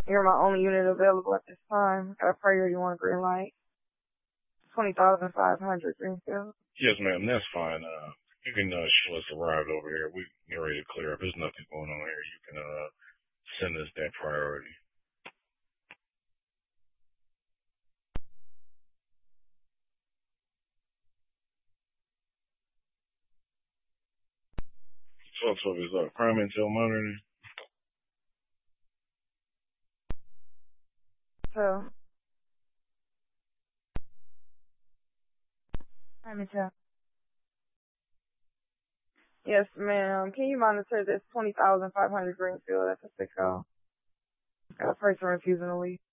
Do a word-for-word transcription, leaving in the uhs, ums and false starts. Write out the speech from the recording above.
You're my only unit available at this time. Got a priority one green light. twenty thousand five hundred Greenfield. Yes, ma'am, that's fine. Uh, you can uh, show us arrived over here. We get ready to clear up. There's nothing going on here. You can uh, send us that priority. twelve twelve is up. Crime Intel monitoring. So, let me tell. Yes, ma'am. Can you monitor this twenty thousand five hundred Greenfield? That's a six oh. Got a person refusing to leave.